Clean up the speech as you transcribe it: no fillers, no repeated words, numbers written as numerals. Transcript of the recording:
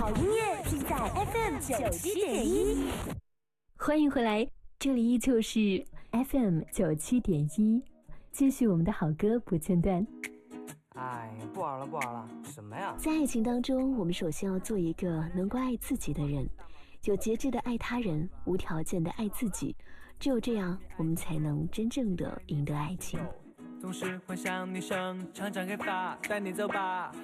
好音乐尽在 FM97.1。 欢迎回来，这里依旧是 FM97.1，继续我们的好歌不间断。 哎，不玩了，什么呀？ 在爱情当中，我们首先要做一个能够爱自己的人，有节制的爱他人，无条件的爱自己，只有这样，我们才能真正的赢得爱情。 总是幻想女生长长黑发带你走吧，